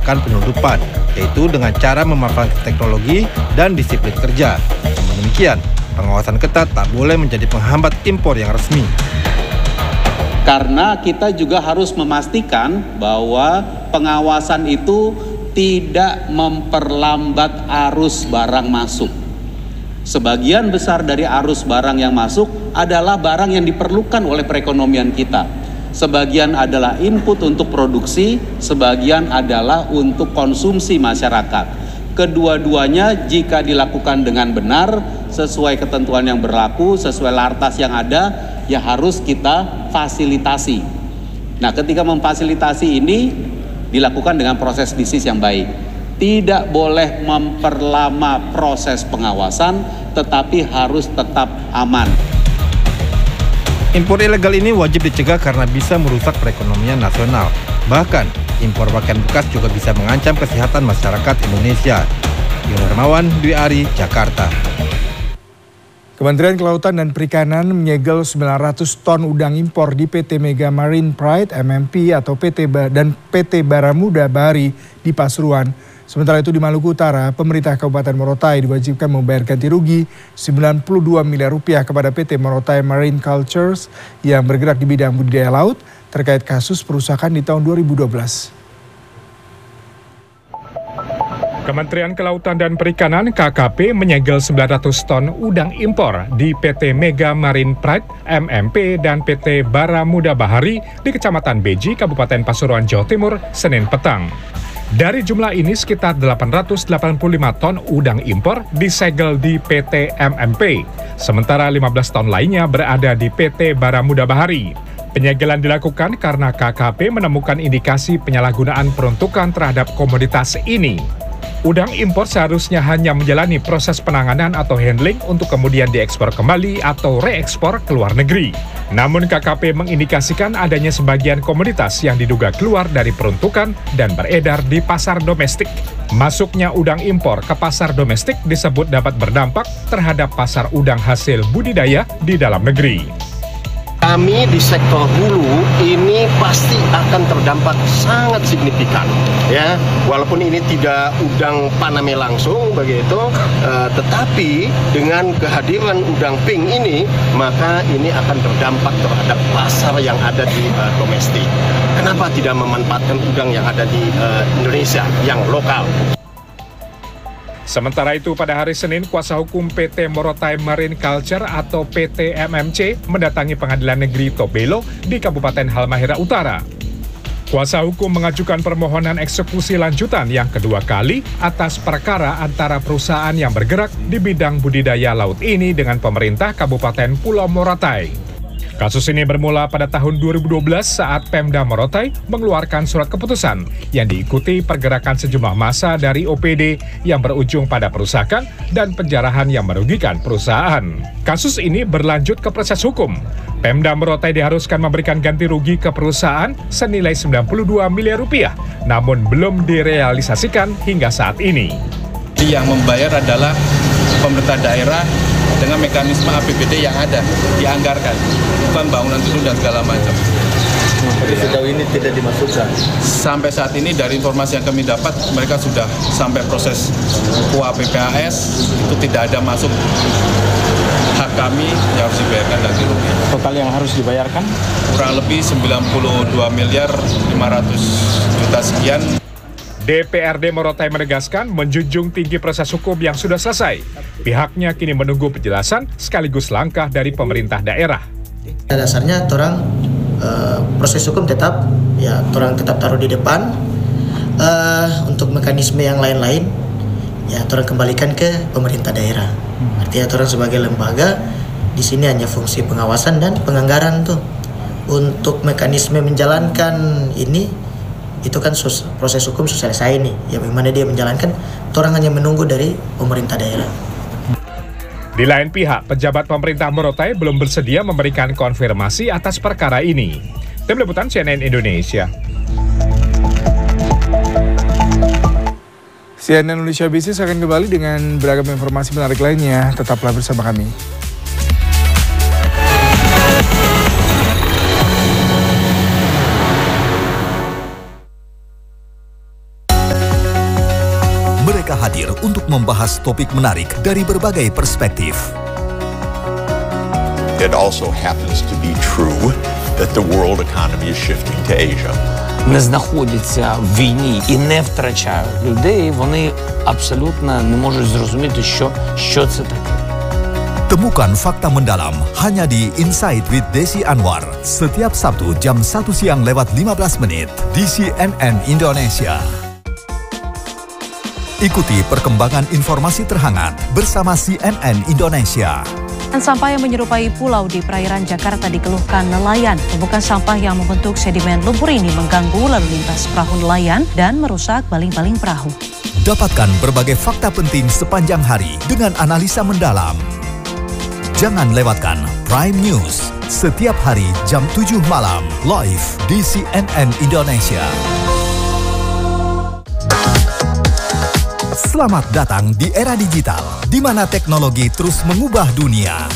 melaksanakan penyelundupan, yaitu dengan cara memanfaatkan teknologi dan disiplin kerja. Namun demikian, pengawasan ketat tak boleh menjadi penghambat impor yang resmi. Karena kita juga harus memastikan bahwa pengawasan itu tidak memperlambat arus barang masuk. Sebagian besar dari arus barang yang masuk adalah barang yang diperlukan oleh perekonomian kita. Sebagian adalah input untuk produksi, sebagian adalah untuk konsumsi masyarakat. Kedua-duanya jika dilakukan dengan benar, sesuai ketentuan yang berlaku, sesuai lartas yang ada, ya harus kita fasilitasi. Nah, ketika memfasilitasi ini dilakukan dengan proses bisnis yang baik. Tidak boleh memperlama proses pengawasan, tetapi harus tetap aman. Impor ilegal ini wajib dicegah karena bisa merusak perekonomian nasional. Bahkan, impor pakaian bekas juga bisa mengancam kesehatan masyarakat Indonesia. Yon Hermawan, Dwi Ari, Jakarta. Kementerian Kelautan dan Perikanan menyegel 900 ton udang impor di PT Mega Marine Pride (MMP) atau PT Baramuda Bahari di Pasuruan. Sementara itu di Maluku Utara, pemerintah Kabupaten Morotai diwajibkan membayar ganti rugi 92 miliar rupiah kepada PT Morotai Marine Cultures yang bergerak di bidang budidaya laut terkait kasus perusakan di tahun 2012. Kementerian Kelautan dan Perikanan KKP menyegel 900 ton udang impor di PT Mega Marine Pride (MMP) dan PT Baramuda Bahari di Kecamatan Beji, Kabupaten Pasuruan, Jawa Timur, Senin petang. Dari jumlah ini sekitar 885 ton udang impor disegel di PT MMP, sementara 15 ton lainnya berada di PT Baramuda Bahari. Penyegelan dilakukan karena KKP menemukan indikasi penyalahgunaan peruntukan terhadap komoditas ini. Udang impor seharusnya hanya menjalani proses penanganan atau handling untuk kemudian diekspor kembali atau reekspor ke luar negeri. Namun KKP mengindikasikan adanya sebagian komoditas yang diduga keluar dari peruntukan dan beredar di pasar domestik. Masuknya udang impor ke pasar domestik disebut dapat berdampak terhadap pasar udang hasil budidaya di dalam negeri. Kami di sektor hulu ini pasti akan terdampak sangat signifikan, ya. Walaupun ini tidak udang Paname langsung begitu, tetapi dengan kehadiran udang pink ini, maka ini akan terdampak terhadap pasar yang ada di domestik. Kenapa tidak memanfaatkan udang yang ada di Indonesia yang lokal? Sementara itu pada hari Senin, kuasa hukum PT Morotai Marine Culture atau PT MMC mendatangi Pengadilan Negeri Tobelo di Kabupaten Halmahera Utara. Kuasa hukum mengajukan permohonan eksekusi lanjutan yang kedua kali atas perkara antara perusahaan yang bergerak di bidang budidaya laut ini dengan pemerintah Kabupaten Pulau Morotai. Kasus ini bermula pada tahun 2012 saat Pemda Morotai mengeluarkan surat keputusan yang diikuti pergerakan sejumlah massa dari OPD yang berujung pada perusakan dan penjarahan yang merugikan perusahaan. Kasus ini berlanjut ke proses hukum. Pemda Morotai diharuskan memberikan ganti rugi ke perusahaan senilai 92 miliar rupiah, namun belum direalisasikan hingga saat ini. Yang membayar adalah pemerintah daerah dengan mekanisme APBD yang ada, dianggarkan, bukan bangunan dulu dan segala macam. Tapi sejauh ini tidak dimasukkan? Sampai saat ini dari informasi yang kami dapat, mereka sudah sampai proses KUA PPAS, itu tidak ada masuk hak kami yang harus dibayarkan ganti rugi. Total yang harus dibayarkan? Kurang lebih 92 miliar 500 juta sekian. DPRD Morotai menegaskan menjunjung tinggi proses hukum yang sudah selesai. Pihaknya kini menunggu penjelasan sekaligus langkah dari pemerintah daerah. Dasarnya orang proses hukum tetap taruh di depan. Untuk mekanisme yang lain-lain ya orang kembalikan ke pemerintah daerah. Artinya orang sebagai lembaga di sini hanya fungsi pengawasan dan penganggaran tuh. Untuk mekanisme menjalankan ini itu kan proses hukum sudah selesai nih. Ya bagaimana dia menjalankan, orang hanya menunggu dari pemerintah daerah. Di lain pihak, pejabat pemerintah Morotai belum bersedia memberikan konfirmasi atas perkara ini. Tim Liputan CNN Indonesia. CNN Indonesia Business akan kembali dengan beragam informasi menarik lainnya. Tetaplah bersama kami. mereka hadir untuk membahas topik menarik dari berbagai perspektif. It also happens to be true that the world economy is shifting to Asia. Не знаходяться в війні і не втрачають людей, вони абсолютно не можуть зрозуміти, що це таке. Temukan fakta mendalam hanya di Insight with Desi Anwar setiap Sabtu jam 1 siang lewat 15 menit di CNN Indonesia. Ikuti perkembangan informasi terhangat bersama CNN Indonesia. Sampah yang menyerupai pulau di perairan Jakarta dikeluhkan nelayan. Tumpukan sampah yang membentuk sedimen lumpur ini mengganggu lalu lintas perahu nelayan dan merusak baling-baling perahu. Dapatkan berbagai fakta penting sepanjang hari dengan analisa mendalam. Jangan lewatkan Prime News setiap hari jam 7 malam live di CNN Indonesia. Selamat datang di era digital, di mana teknologi terus mengubah dunia.